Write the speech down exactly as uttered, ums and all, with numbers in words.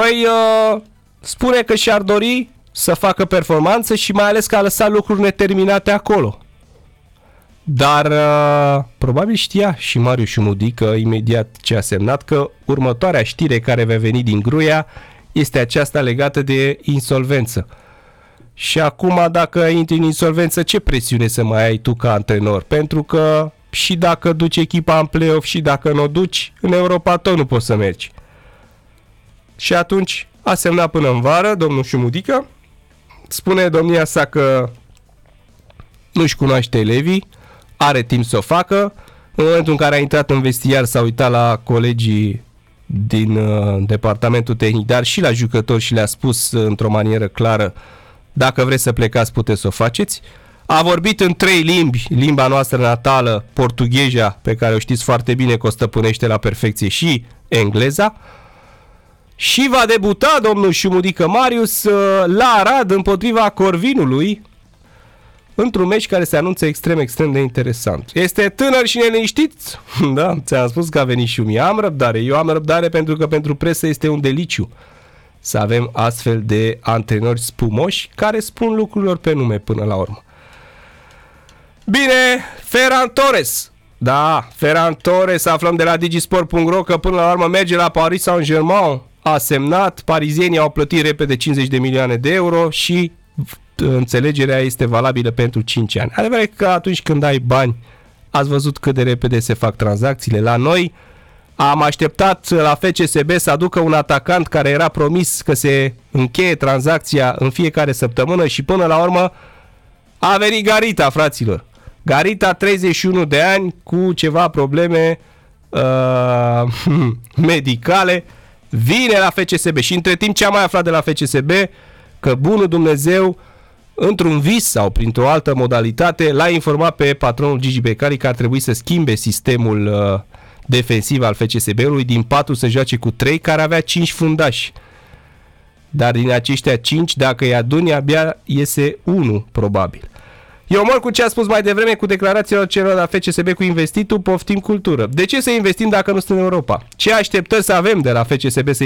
Păi uh, spune că și-ar dori să facă performanță și mai ales că a lăsat lucruri neterminate acolo. Dar uh, probabil știa și Marius Șumudică imediat ce a semnat că următoarea știre care va veni din Gruia este aceasta legată de insolvență. Și acum dacă intri în insolvență, ce presiune să mai ai tu ca antrenor? Pentru că și dacă duci echipa în play-off și dacă nu o duci, în Europa tot nu poți să mergi. Și atunci a semnat până în vară domnul Șumudică, spune domnia sa că nu-și cunoaște elevii, are timp să o facă. În momentul în care a intrat în vestiar s-a uitat la colegii din uh, departamentul tehnic, dar și la jucători și le-a spus uh, într-o manieră clară: dacă vreți să plecați, puteți să o faceți. A vorbit în trei limbi, limba noastră natală, portugheza, pe care o știți foarte bine că o stăpânește la perfecție, și engleza. Și va debuta domnul Șumudică Marius uh, la Arad împotriva Corvinului, într-un meci care se anunță extrem, extrem de interesant. Este tânăr și neliniștit? Da, ți-am spus că a venit și mie. Am răbdare. Eu am răbdare pentru că pentru presă este un deliciu să avem astfel de antrenori spumoși care spun lucrurilor pe nume până la urmă. Bine, Ferran Torres. Da, Ferran Torres, aflăm de la digisport punct ro că până la urmă merge la Paris Saint-Germain. A semnat, parizienii au plătit repede cincizeci de milioane de euro și înțelegerea este valabilă pentru cinci ani. Adevărat că atunci când ai bani, ați văzut cât de repede se fac tranzacțiile. La noi am așteptat la F C S B să aducă un atacant care era promis că se încheie tranzacția în fiecare săptămână și până la urmă a venit Garita, fraților. Garita, treizeci și unu de ani, cu ceva probleme uh, medicale, vine la F C S B și între timp ce am mai aflat de la F C S B, că bunul Dumnezeu, într-un vis sau printr-o altă modalitate, l-a informat pe patronul Gigi Becali că ar trebui să schimbe sistemul uh, defensiv al F C S B-ului, din patru să joace cu trei, care avea cinci fundași. Dar din aceștia cinci, dacă îi aduni, abia iese unu, probabil. Eu mor cu ce a spus mai devreme cu declarațiile celor de la F C S B cu investitul, poftim cultură. De ce să investim dacă nu suntem în Europa? Ce așteptări să avem de la F C S B să